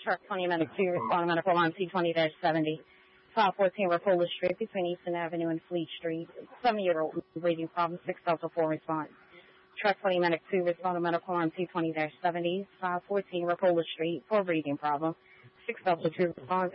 Truck 20 Medic 2, respond to medical on C20-70. File 14, Rapola Street between Eastern Avenue and Fleet Street. 7-year-old breathing problem, 6 Delta 4 response. Truck 20 Medic 2, respond to medical on C20-70. File 14, Rapola Street for breathing problem, 6 Delta 2 response.